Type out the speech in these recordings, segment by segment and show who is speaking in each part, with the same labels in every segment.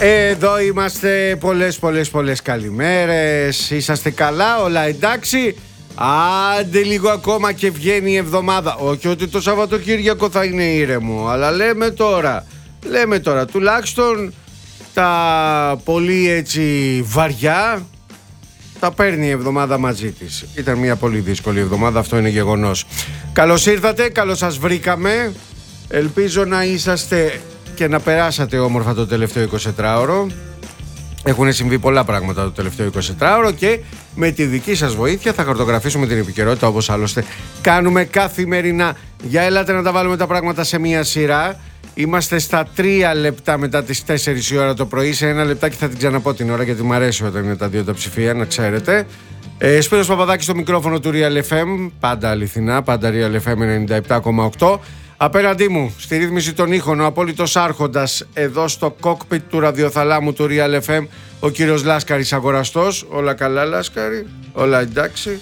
Speaker 1: Εδώ είμαστε, πολλές καλημέρες. Είσαστε καλά, όλα εντάξει? Άντε λίγο ακόμα και βγαίνει η εβδομάδα. Όχι ότι το Σαββατοκύριακο θα είναι ήρεμο, αλλά λέμε τώρα τουλάχιστον τα πολύ έτσι βαριά τα παίρνει η εβδομάδα μαζί της. Ήταν μια πολύ δύσκολη εβδομάδα, αυτό είναι γεγονός. Καλώς ήρθατε, καλώς σας βρήκαμε. Ελπίζω να είσαστε και να περάσατε όμορφα το τελευταίο 24ωρο. Έχουν συμβεί πολλά πράγματα το τελευταίο 24ωρο και με τη δική σας βοήθεια θα χαρτογραφήσουμε την επικαιρότητα, όπως άλλωστε κάνουμε καθημερινά. Για ελάτε να τα βάλουμε τα πράγματα σε μια σειρά. Είμαστε στα 3 λεπτά μετά τις 4 η ώρα το πρωί. Σε ένα λεπτάκι θα την ξαναπώ την ώρα, γιατί μου αρέσει όταν είναι τα δύο τα ψηφία, να ξέρετε. Σπύρος Παπαδάκης στο μικρόφωνο του Real FM. Πάντα αληθινά, πάντα Real FM 97,8. Απέναντί μου, στη ρύθμιση των ήχων, ο απόλυτος άρχοντας εδώ στο κόκπιτ του ραδιοθαλάμου του Real FM, ο κύριος Λάσκαρης αγοραστός. Όλα καλά, Λάσκαρη? Όλα εντάξει?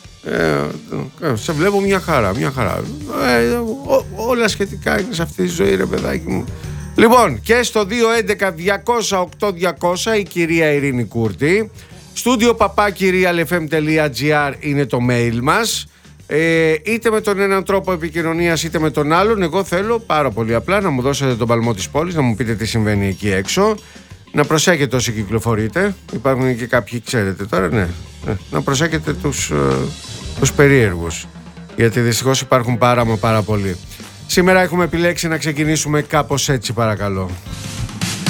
Speaker 1: Σε βλέπω μια χαρά. Όλα σχετικά είναι σε αυτή τη ζωή, ρε παιδάκι μου. Λοιπόν, και στο 211-200-8200 η κυρία Ειρήνη Κούρτη. Στούντιο παπάκι realfm.gr είναι το mail μας. Είτε με τον έναν τρόπο επικοινωνίας είτε με τον άλλον. Εγώ θέλω πάρα πολύ απλά να μου δώσετε τον παλμό της πόλης, να μου πείτε τι συμβαίνει εκεί έξω. Να προσέχετε όσοι κυκλοφορείτε. Υπάρχουν και κάποιοι, ξέρετε τώρα, ναι. Να προσέχετε τους περίεργους, γιατί δυστυχώς υπάρχουν πάρα πολλοί. Σήμερα έχουμε επιλέξει να ξεκινήσουμε κάπως έτσι, παρακαλώ.